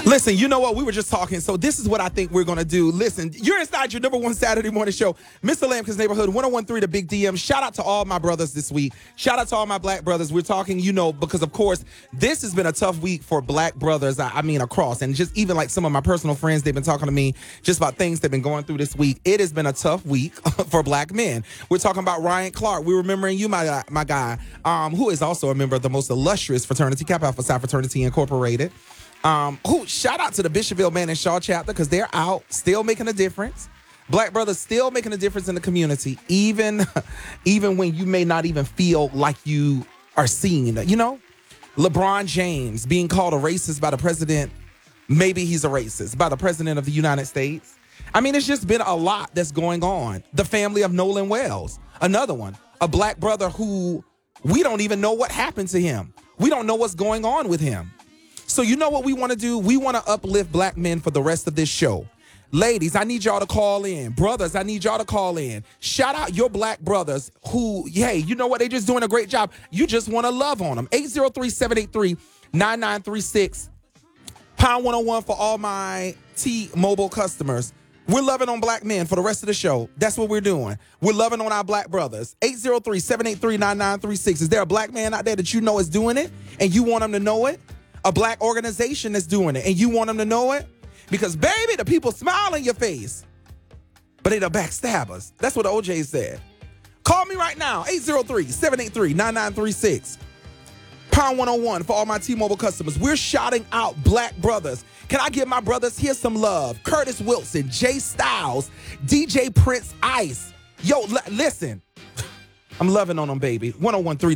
Listen, you know what? We were just talking. So this is what I think we're going to do. Listen, you're inside your number one Saturday morning show. Mr. Lampkin's Neighborhood, 1013 The Big DM. Shout out to all my brothers this week. Shout out to all my black brothers. We're talking, because, of course, this has been a tough week for black brothers, I mean, across. And just even like some of my personal friends, they've been talking to me just about things they've been going through this week. It has been a tough week for black men. We're talking about Ryan Clark. We're remembering you, my guy, who is also a member of the most illustrious fraternity, Kappa Alpha Psi Fraternity Incorporated. Who shout out to the Bishopville Man and Shaw chapter because they're out still making a difference. Black brothers still making a difference in the community, even when you may not even feel like you are seen. LeBron James being called a racist by the president. Maybe he's a racist by the president of the United States. I mean, it's just been a lot that's going on. The family of Nolan Wells, another one, a black brother who we don't even know what happened to him. We don't know what's going on with him. So you know what we want to do? We want to uplift black men for the rest of this show. Ladies, I need y'all to call in. Brothers, I need y'all to call in. Shout out your black brothers who, hey, you know what? They're just doing a great job. You just want to love on them. 803-783-9936. Pound 101 for all my T-Mobile customers. We're loving on black men for the rest of the show. That's what we're doing. We're loving on our black brothers. 803-783-9936. Is there a black man out there that you know is doing it and you want them to know it? A black organization that's doing it and you want them to know it? Because, baby, the people smile in your face, but they the backstabbers. That's what OJ said. Call me right now, 803-783-9936. Pound 101 for all my T-Mobile customers. We're shouting out black brothers. Can I give my brothers here some love? Curtis Wilson, Jay Styles, DJ Prince Ice. Yo, listen. I'm loving on them, baby. 1013